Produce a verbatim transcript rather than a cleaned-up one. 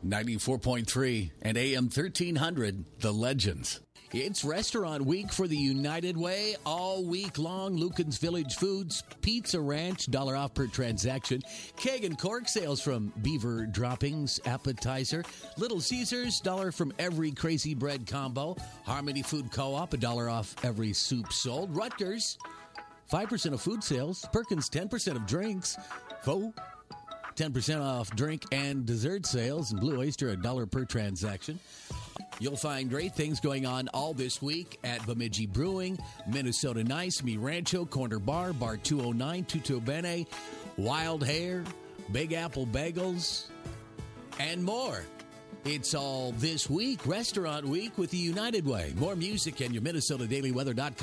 ninety-four point three and A M thirteen hundred, The Legends. It's Restaurant Week for the United Way. All week long, Lucan's Village Foods, Pizza Ranch, dollar off per transaction. Keg and cork sales from Beaver Droppings, appetizer. Little Caesars, dollar from every Crazy Bread combo. Harmony Food Co-op, a dollar off every soup sold. Rutgers, five percent of food sales. Perkins, ten percent of drinks. Faux, ten percent off drink and dessert sales. And Blue Oyster, a dollar per transaction. You'll find great things going on all this week at Bemidji Brewing, Minnesota Nice, Mi Rancho, Corner Bar, Bar two oh nine, Tutto Bene, Wild Hair, Big Apple Bagels, and more. It's all this week, Restaurant Week with the United Way. More music and your Minnesota Daily Weather dot com.